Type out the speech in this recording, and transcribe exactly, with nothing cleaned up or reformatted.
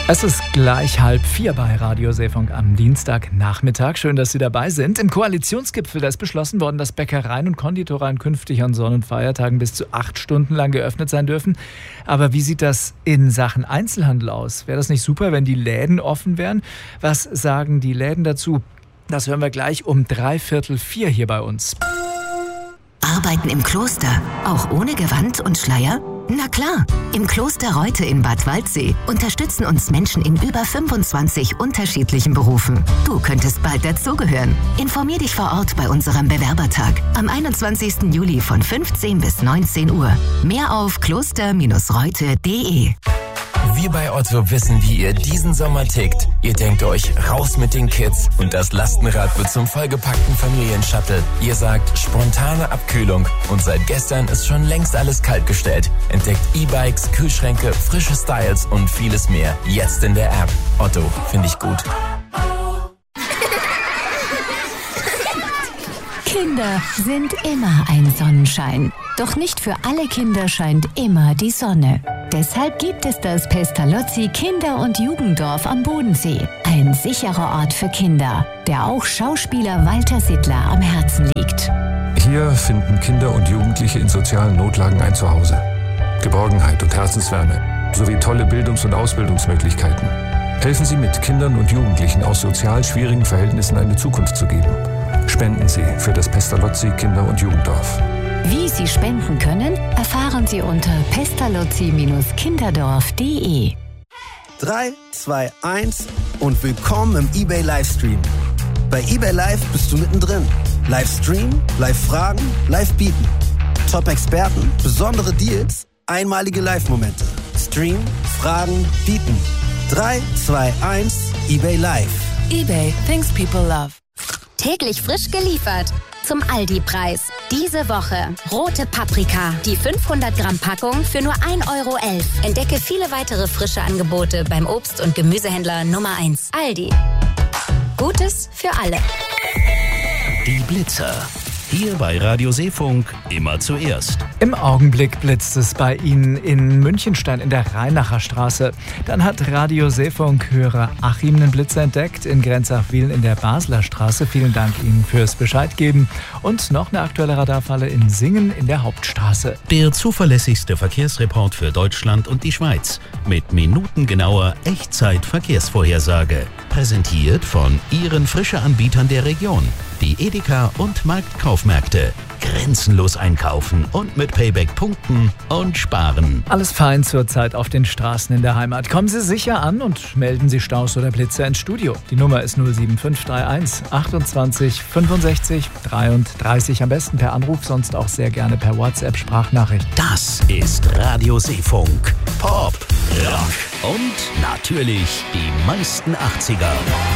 Es ist gleich halb vier bei Radio Seefunk am Dienstagnachmittag. Schön, dass Sie dabei sind. Im Koalitionsgipfel da ist beschlossen worden, dass Bäckereien und Konditoreien künftig an Sonn- und Feiertagen bis zu acht Stunden lang geöffnet sein dürfen. Aber wie sieht das in Sachen Einzelhandel aus? Wäre das nicht super, wenn die Läden offen wären? Was sagen die Läden dazu? Das hören wir gleich um dreiviertel vier hier bei uns. Arbeiten im Kloster, auch ohne Gewand und Schleier? Na klar, im Kloster Reute in Bad Waldsee unterstützen uns Menschen in über fünfundzwanzig unterschiedlichen Berufen. Du könntest bald dazugehören. Informier dich vor Ort bei unserem Bewerbertag am einundzwanzigsten Juli von fünfzehn bis neunzehn Uhr. Mehr auf kloster Bindestrich reute punkt de. Wir bei Otto wissen, wie ihr diesen Sommer tickt. Ihr denkt euch, raus mit den Kids und das Lastenrad wird zum vollgepackten Familienshuttle. Ihr sagt, spontane Abkühlung und seit gestern ist schon längst alles kaltgestellt. Entdeckt E-Bikes, Kühlschränke, frische Styles und vieles mehr. Jetzt in der App. Otto, finde ich gut. Kinder sind immer ein Sonnenschein. Doch nicht für alle Kinder scheint immer die Sonne. Deshalb gibt es das Pestalozzi Kinder- und Jugenddorf am Bodensee. Ein sicherer Ort für Kinder, der auch Schauspieler Walter Sittler am Herzen liegt. Hier finden Kinder und Jugendliche in sozialen Notlagen ein Zuhause. Geborgenheit und Herzenswärme sowie tolle Bildungs- und Ausbildungsmöglichkeiten. Helfen Sie mit, Kindern und Jugendlichen aus sozial schwierigen Verhältnissen eine Zukunft zu geben. Spenden Sie für das Pestalozzi Kinder- und Jugenddorf. Wie Sie spenden können, erfahren Sie unter pestalozzi Bindestrich kinderdorf punkt de. drei, zwei, eins und willkommen im eBay Livestream. Bei eBay Live bist du mittendrin. Livestream, Live-Fragen, Live-Bieten. Top-Experten, besondere Deals, einmalige Live-Momente. Stream, Fragen, Bieten. drei, zwei, eins, eBay Live. eBay, things people love. Täglich frisch geliefert. Zum Aldi-Preis. Diese Woche rote Paprika. Die fünfhundert Gramm Packung für nur ein Euro elf. Entdecke viele weitere frische Angebote beim Obst- und Gemüsehändler Nummer eins. Aldi. Gutes für alle. Die Blitzer. Hier bei Radio Seefunk immer zuerst. Im Augenblick blitzt es bei Ihnen in Münchenstein in der Rheinacher Straße. Dann hat Radio Seefunk-Hörer Achim einen Blitzer entdeckt in Grenzach-Wielen in der Basler Straße. Vielen Dank Ihnen fürs Bescheid geben. Und noch eine aktuelle Radarfalle in Singen in der Hauptstraße. Der zuverlässigste Verkehrsreport für Deutschland und die Schweiz. Mit minutengenauer Echtzeit-Verkehrsvorhersage. Präsentiert von Ihren Frische-Anbietern der Region. Die Edeka und Marktkaufmärkte. Grenzenlos einkaufen und mit Payback punkten und sparen. Alles fein zurzeit auf den Straßen in der Heimat. Kommen Sie sicher an und melden Sie Staus oder Blitzer ins Studio. Die Nummer ist null sieben fünf drei eins achtundzwanzig fünfundsechzig dreiunddreißig. Am besten per Anruf, sonst auch sehr gerne per WhatsApp-Sprachnachricht. Das ist Radio Seefunk. Pop, Rock und natürlich die meisten achtziger.